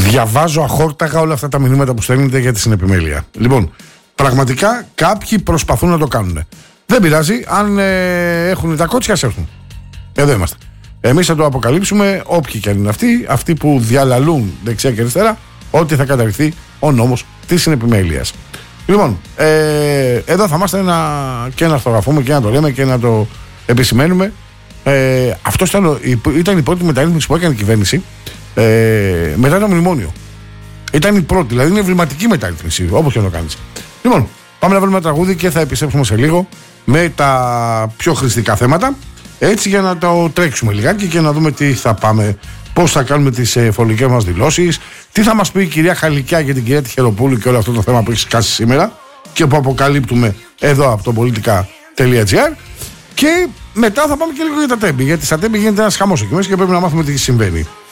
Διαβάζω αχόρταγα όλα αυτά τα μηνύματα που στέλνετε για τη συνεπιμέλεια. Λοιπόν, πραγματικά κάποιοι προσπαθούν να το κάνουν. Δεν πειράζει, αν έχουν τα κότσια, ας έρθουν. Εδώ είμαστε. Εμείς θα το αποκαλύψουμε, όποιοι και αν είναι αυτοί που διαλαλούν δεξιά και αριστερά, ότι θα καταρριφθεί ο νόμος της συνεπιμέλειας. Λοιπόν, εδώ θα είμαστε και να αυτογραφούμε και να το λέμε και να το επισημαίνουμε. Αυτό ήταν η πρώτη μεταρρύθμιση που έκανε η κυβέρνηση μετά το μνημόνιο. Ήταν η πρώτη, δηλαδή είναι ευρηματική μεταρρύθμιση, όπως και να το κάνεις. Λοιπόν, πάμε να βάλουμε ένα τραγούδι και θα επιστρέψουμε σε λίγο με τα πιο χρηστικά θέματα. Έτσι, για να το τρέξουμε λιγάκι και να δούμε τι θα πάμε, πώς θα κάνουμε τις φορολογικές μας δηλώσεις, τι θα μας πει η κυρία Χαλικιά για την κυρία Τιχεροπούλου και όλο αυτό το θέμα που έχει σκάσει σήμερα και που αποκαλύπτουμε εδώ από το politica.gr. Και μετά θα πάμε και λίγο για τα τέμπη, γιατί στα τέμπη γίνεται ένας χαμός εκεί μέσα και πρέπει να μάθουμε τι συμβαίνει.